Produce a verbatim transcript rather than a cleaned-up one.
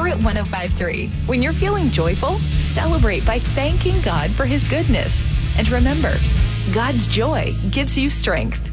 at one oh five point three. When you're feeling joyful, celebrate by thanking God for His goodness. And remember, God's joy gives you strength.